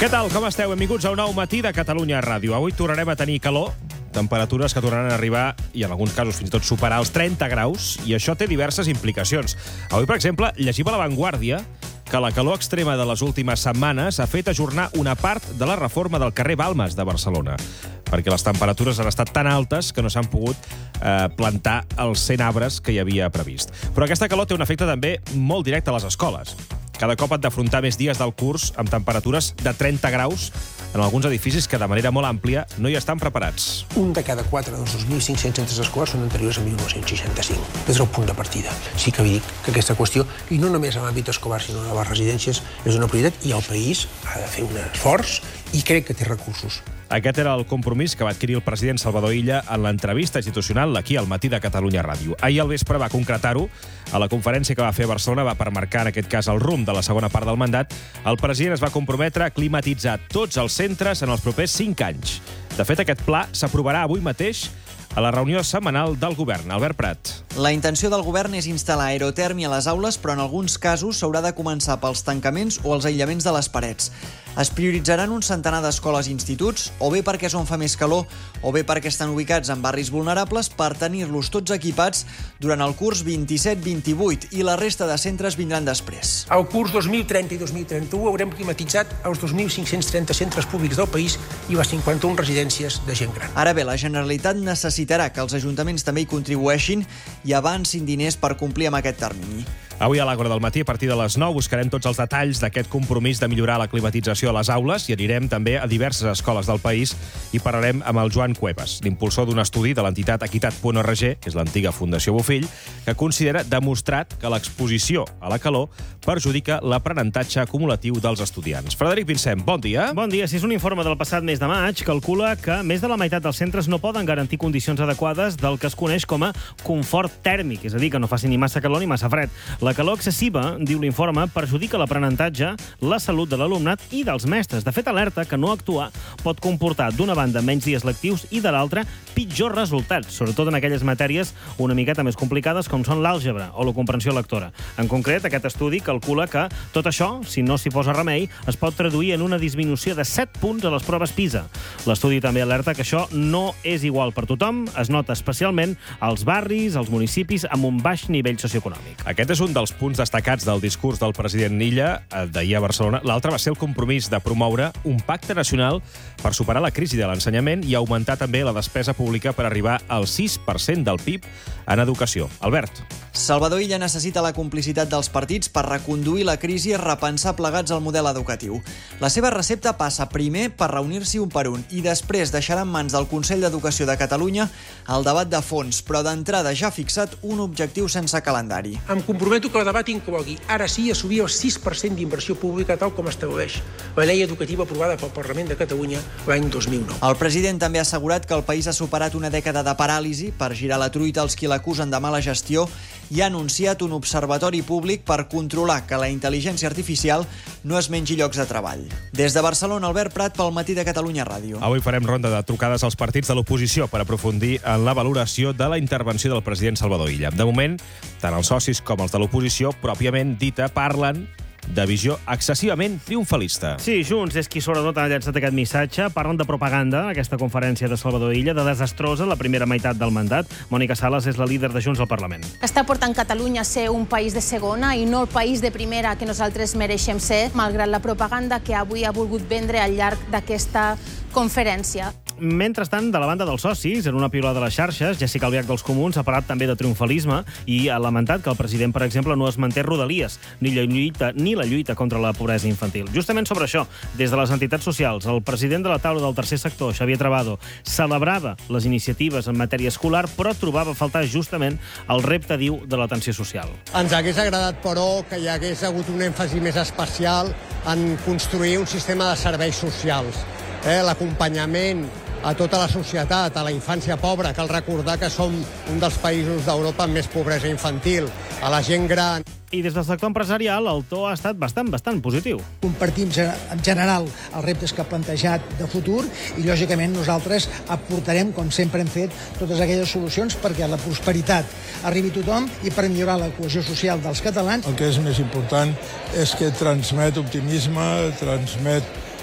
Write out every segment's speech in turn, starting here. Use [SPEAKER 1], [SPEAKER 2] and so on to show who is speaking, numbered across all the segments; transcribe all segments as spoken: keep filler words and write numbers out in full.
[SPEAKER 1] Què tal, com esteu? Benvinguts a un nou matí de Catalunya Ràdio. Avui tornarem a tenir calor, temperatures que tornaran a arribar, i en alguns casos fins i tot superar els trenta graus, i això té diverses implicacions. Avui, per exemple, llegim a La Vanguardia que la calor extrema de les últimes setmanes ha fet ajornar una part de la reforma del carrer Balmes de Barcelona, perquè les temperatures han estat tan altes que no s'han pogut eh, plantar els cent arbres que hi havia previst. Però aquesta calor té un efecte també molt directe a les escoles. Cada cop han d'afrontar més dies del curs amb temperatures de trenta graus en alguns edificis que de manera molt àmplia no hi estan preparats.
[SPEAKER 2] Un de cada quatre dels dos mil cinc-cents centres escolars són anteriors a mil nou-cents seixanta-cinc. És el punt de partida. Sí que vi dic que aquesta qüestió, i no només en l'àmbit escolar, sinó a les residències, és una prioritat i el país ha de fer un esforç i crec que té recursos.
[SPEAKER 1] Aquest era el compromís que va adquirir el president Salvador Illa en l'entrevista institucional aquí al matí de Catalunya Ràdio. Ahir al vespre va concretar-ho. A la conferència que va fer a Barcelona va per marcar, en aquest cas, el rumb de la segona part del mandat. El president es va comprometre a climatitzar tots els centres en els propers cinc anys. De fet, aquest pla s'aprovarà avui mateix a la reunió setmanal del govern. Albert Prat.
[SPEAKER 3] La intenció del govern és instal·lar aerotèrmia a les aules, però en alguns casos s'haurà de començar pels tancaments o els aïllaments de les parets. Es prioritzaran un centenar d'escoles i instituts, o bé perquè és on fa més calor, o bé perquè estan ubicats en barris vulnerables, per tenir-los tots equipats durant el curs vint-i-set vint-i-vuit, i la resta de centres vindran després.
[SPEAKER 2] Al curs dos mil trenta i dos mil trenta-u haurem climatitzat els dos mil cinc-cents trenta centres públics del país i les cinquanta-una residències de gent gran.
[SPEAKER 3] Ara bé, la Generalitat necessitarà que els ajuntaments també hi contribueixin i avancin diners per complir amb aquest termini.
[SPEAKER 1] Avui a l'Àgora del matí, a partir de les nou, buscarem tots els detalls d'aquest compromís de millorar la climatització a les aules i anirem també a diverses escoles del país i parlarem amb el Joan Cuevas, l'impulsor d'un estudi de l'entitat equitat punt org, que és l'antiga Fundació Bofill, que considera demostrat que l'exposició a la calor perjudica l'aprenentatge acumulatiu dels estudiants. Frederic Vincent, bon dia.
[SPEAKER 4] Bon dia. Si és un informe del passat mes de maig, calcula que més de la meitat dels centres no poden garantir condicions adequades del que es coneix com a confort tèrmic, és a dir, que no faci ni massa calor ni massa fred. La calor excessiva, diu l'informe, perjudica l'aprenentatge, la salut de l'alumnat i dels mestres. De fet, alerta que no actuar pot comportar, d'una banda, menys dies lectius i, de l'altra, pitjors resultats, sobretot en aquelles matèries una miqueta més complicades com són l'àlgebra o la comprensió lectora. En concret, aquest estudi calcula que tot això, si no s'hi posa remei, es pot traduir en una disminució de set punts a les proves PISA. L'estudi també alerta que això no és igual per tothom, es nota especialment als barris, als municipis amb un baix nivell socioeconòmic.
[SPEAKER 1] Aquest és un dels punts destacats del discurs del president Illa d'ahir a Barcelona. L'altre va ser el compromís de promoure un pacte nacional per superar la crisi de l'ensenyament i augmentar també la despesa pública per arribar al sis per cent del P I B en educació. Albert.
[SPEAKER 3] Salvador Illa necessita la complicitat dels partits per reconduir la crisi i repensar plegats el model educatiu. La seva recepta passa primer per reunir-s'hi un per un i després deixarà en mans del Consell d'Educació de Catalunya el debat de fons, però d'entrada ja ha fixat un objectiu sense calendari.
[SPEAKER 2] Em comprometo que el debat inclogui, ara sí, assumir el sis per cent d'inversió pública tal com estableix la llei educativa aprovada pel Parlament de Catalunya l'any dos mil nou.
[SPEAKER 3] El president també ha assegurat que el país ha superat una dècada de paràlisi per girar la truita als qui l'acusen de mala gestió i ha anunciat un observatori públic per controlar que la intel·ligència artificial no es mengi llocs de treball. Des de Barcelona, Albert Prat, pel matí de Catalunya Ràdio.
[SPEAKER 1] Avui farem ronda de trucades als partits de l'oposició per aprofundir en la valoració de la intervenció del president Salvador Illa. De moment, tant els socis com els de l'oposició, pròpiament dita, parlen de visió excessivament triomfalista.
[SPEAKER 4] Sí, Junts és qui sobretot ha llançat aquest missatge. Parlen de propaganda, aquesta conferència de Salvador Illa, de desastrosa la primera meitat del mandat. Mònica Sales és la líder de Junts al Parlament.
[SPEAKER 5] Està portant Catalunya a ser un país de segona i no el país de primera que nosaltres mereixem ser, malgrat la propaganda que avui ha volgut vendre al llarg d'aquesta conferència.
[SPEAKER 4] Mentrestant, de la banda dels socis, en una piulada de les xarxes, Jessica Albiach dels Comuns ha parlat també de triomfalisme i ha lamentat que el president, per exemple, no es manté Rodalies, ni la lluita, ni la lluita contra la pobresa infantil. Justament sobre això, des de les entitats socials, el president de la taula del tercer sector, Xavier Trabado, celebrava les iniciatives en matèria escolar, però trobava a faltar justament el repte, diu, de l'atenció social.
[SPEAKER 6] Ens hagués agradat, però, que hi hagués hagut un èmfasi més especial en construir un sistema de serveis socials. Eh, l'acompanyament a tota la societat, a la infància pobra. Cal recordar que som un dels països d'Europa amb més pobresa infantil, a la gent gran.
[SPEAKER 4] I des del sector empresarial el to ha estat bastant, bastant positiu.
[SPEAKER 7] Compartim en general els reptes que ha plantejat de futur i, lògicament, nosaltres aportarem, com sempre hem fet, totes aquelles solucions perquè la prosperitat arribi a tothom i per millorar la cohesió social dels catalans.
[SPEAKER 8] El que és més important és que transmet optimisme, transmet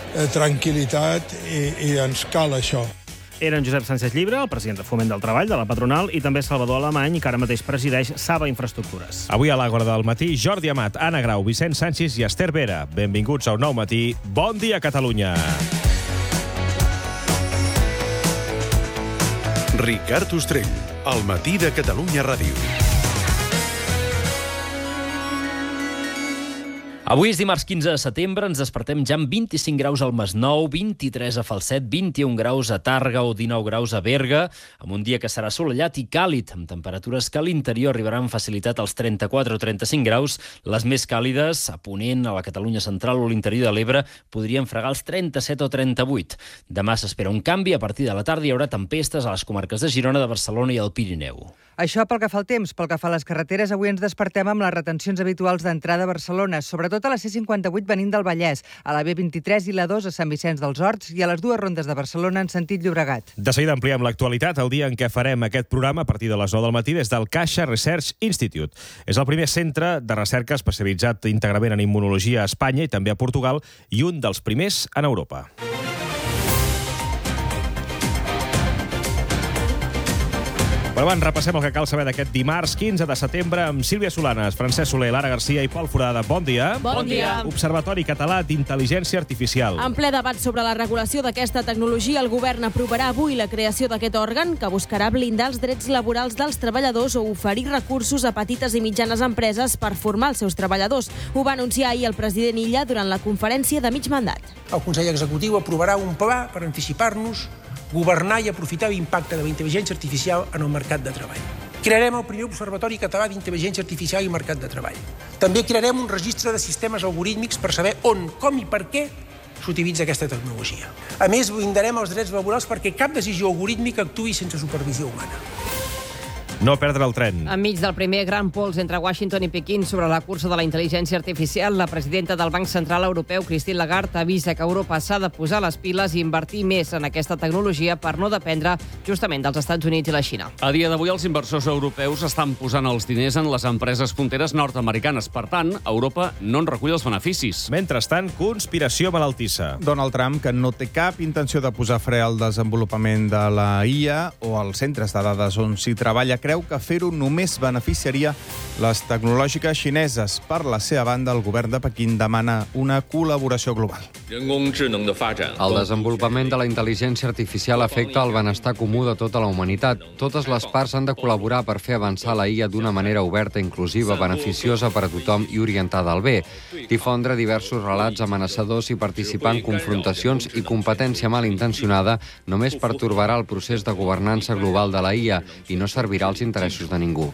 [SPEAKER 8] eh, tranquil·litat i, i ens cal això.
[SPEAKER 4] Eren Josep Sánchez Llibre, el president de Foment del Treball, de la patronal, i també Salvador Alemany, que ara mateix presideix Saba Infraestructures.
[SPEAKER 1] Avui a l'Àgora del matí, Jordi Amat, Anna Grau, Vicent Sanchis i Esther Vera. Benvinguts a un nou matí. Bon dia, Catalunya!
[SPEAKER 9] Ricard Ostrell, al matí de Catalunya Ràdio.
[SPEAKER 10] Avui és dimarts quinze de setembre, ens despertem ja amb vint-i-cinc graus al Masnou, vint-i-tres a Falset, vint-i-un graus a Tàrrega o dinou graus a Berga, amb un dia que serà assolellat i càlid, amb temperatures que a l'interior arribaran amb facilitat als trenta-quatre o trenta-cinc graus. Les més càlides, a Ponent, a la Catalunya central o l'interior de l'Ebre, podrien fregar els trenta-set o trenta-vuit. Demà s'espera un canvi, a partir de la tarda hi haurà tempestes a les comarques de Girona, de Barcelona i el Pirineu.
[SPEAKER 11] Això pel que fa al temps. Pel que fa a les carreteres, avui ens despertem amb les retencions habituals d'entrada a Barcelona, sobretot a la C cinquanta-vuit venint del Vallès, a la B vint-i-tres i la dos a Sant Vicenç dels Horts i a les dues rondes de Barcelona en sentit Llobregat.
[SPEAKER 1] De seguida ampliem l'actualitat el dia en què farem aquest programa a partir de les nou del matí des del Caixa Research Institute. És el primer centre de recerca especialitzat íntegrament en immunologia a Espanya i també a Portugal i un dels primers en Europa. Però abans repassem el que cal saber d'aquest dimarts quinze de setembre amb Sílvia Solanes, Francesc Soler, Lara Garcia i Pol Forada. Bon dia.
[SPEAKER 12] Bon dia.
[SPEAKER 1] Observatori Català d'Intel·ligència Artificial.
[SPEAKER 12] En ple debat sobre la regulació d'aquesta tecnologia, el govern aprovarà avui la creació d'aquest òrgan que buscarà blindar els drets laborals dels treballadors o oferir recursos a petites i mitjanes empreses per formar els seus treballadors. Ho va anunciar ahir el president Illa durant la conferència de mig mandat.
[SPEAKER 2] El Consell Executiu aprovarà un pla per anticipar-nos, governar i aprofitar l'impacte de la intel·ligència artificial en el mercat de treball. Crearem el primer Observatori Català d'Intel·ligència Artificial i Mercat de Treball. També crearem un registre de sistemes algorítmics per saber on, com i per què s'utilitza aquesta tecnologia. A més, blindarem els drets laborals perquè cap decisió algorítmica actuï sense supervisió humana.
[SPEAKER 1] No perdre el tren.
[SPEAKER 13] Enmig del primer gran pols entre Washington i Pequín sobre la cursa de la intel·ligència artificial, la presidenta del Banc Central Europeu, Christine Lagarde, avisa que Europa s'ha de posar les piles i invertir més en aquesta tecnologia per no dependre justament dels Estats Units i la Xina.
[SPEAKER 14] A dia d'avui, els inversors europeus estan posant els diners en les empreses punteres nord-americanes. Per tant, Europa no en recull els beneficis.
[SPEAKER 1] Mentrestant, conspiració malaltissa.
[SPEAKER 15] Donald Trump, que no té cap intenció de posar fre al desenvolupament de la I A o als centres de dades on s'hi treballa, creu que fer-ho només beneficiaria les tecnològiques xineses. Per la seva banda, el govern de Pequín demana una col·laboració global.
[SPEAKER 16] El desenvolupament de la intel·ligència artificial afecta el benestar comú de tota la humanitat. Totes les parts han de col·laborar per fer avançar la I A d'una manera oberta, inclusiva, beneficiosa per a tothom i orientada al bé. Difondre diversos relats amenaçadors i participar en confrontacions i competència malintencionada només pertorbarà el procés de governança global de la I A i no servirà als interessos de ningú.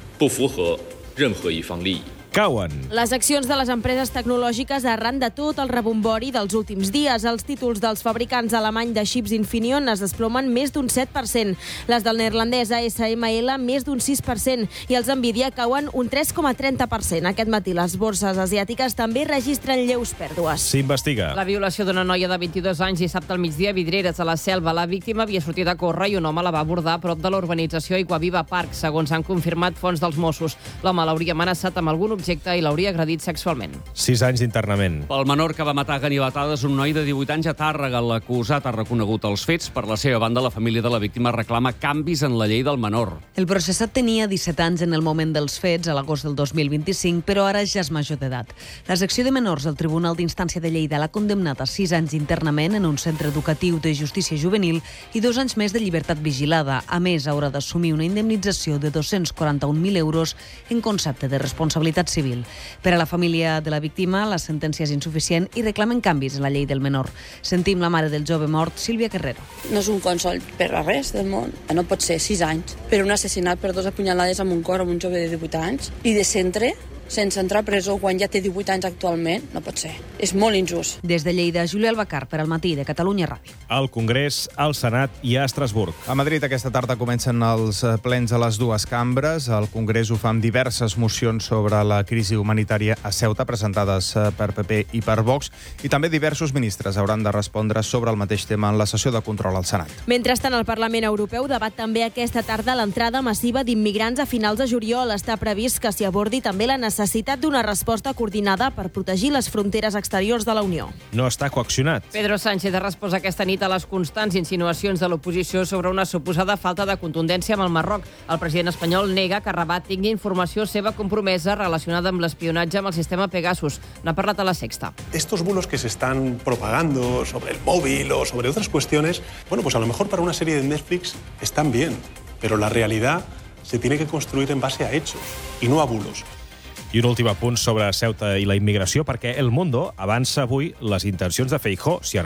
[SPEAKER 1] Cauen.
[SPEAKER 12] Les accions de les empreses tecnològiques arran de tot el rebombori dels últims dies. Els títols dels fabricants alemany de xips Infineon es desplomen més d'un set per cent. Les del neerlandès A S M L més d'un sis per cent i els Nvidia cauen un tres coma trenta per cent. Aquest matí les borses asiàtiques també registren lleus pèrdues.
[SPEAKER 1] S'investiga.
[SPEAKER 13] La violació d'una noia de vint-i-dos anys dissabte al migdia a Vidreres, a la Selva. La víctima havia sortit a córrer i un home la va abordar a prop de l'urbanització Iguaviva Park, segons han confirmat fonts dels Mossos. L'home l'hauria amenaçat amb algun objecte i l'hauria agredit sexualment.
[SPEAKER 1] Sis anys d'internament.
[SPEAKER 14] Pel menor que va matar a ganivetades un noi de divuit anys a Tàrrega. L'acusat ha reconegut els fets. Per la seva banda, la família de la víctima reclama canvis en la llei del menor.
[SPEAKER 17] El processat tenia disset anys en el moment dels fets, a l'agost del dos mil vint-i-cinc, però ara ja és major d'edat. La secció de menors del Tribunal d'Instància de Lleida l'ha condemnat a sis anys d'internament en un centre educatiu de justícia juvenil i dos anys més de llibertat vigilada. A més, haurà d'assumir una indemnització de dos-cents quaranta-un mil euros en concepte de responsabilitat civil. Per a la família de la víctima, la sentència és insuficient i reclamen canvis en la llei del menor. Sentim la mare del jove mort, Sílvia Carrero.
[SPEAKER 18] No és un consol per a res del món. No pot ser sis anys per un assassinat per dos apunyalades amb un cor amb un jove de divuit anys i de centre sense entrar a presó quan ja té divuit anys actualment. No pot ser. És molt injust.
[SPEAKER 17] Des de Lleida, Júlia Albacar, per al matí de Catalunya Ràdio.
[SPEAKER 1] Al Congrés, al Senat i a Estrasburg.
[SPEAKER 15] A Madrid aquesta tarda comencen els plens a les dues cambres. El Congrés ho fa amb diverses mocions sobre la crisi humanitària a Ceuta, presentades per P P i per Vox, i també diversos ministres hauran de respondre sobre el mateix tema en la sessió de control al Senat.
[SPEAKER 12] Mentrestant, el Parlament Europeu debat també aquesta tarda l'entrada massiva d'immigrants a finals de juliol. Està previst que s'hi abordi també la necessitat necessitat d'una resposta coordinada per protegir les fronteres exteriors de la Unió.
[SPEAKER 1] No està coaccionat.
[SPEAKER 13] Pedro Sánchez ha respost aquesta nit a les constants insinuacions de l'oposició sobre una suposada falta de contundència amb el Marroc. El president espanyol nega que Rabat tingui informació seva compromesa relacionada amb l'espionatge amb el sistema Pegasus. N'ha parlat a La Sexta.
[SPEAKER 19] Estos bulos que se están propagando sobre el móvil o sobre otras cuestiones, bueno, pues a lo mejor para una serie de Netflix están bien, pero la realidad se tiene que construir en base a hechos y no a bulos.
[SPEAKER 1] I un últim apunt sobre Ceuta i la immigració, perquè El Mundo avança avui les intencions de Feijóo, si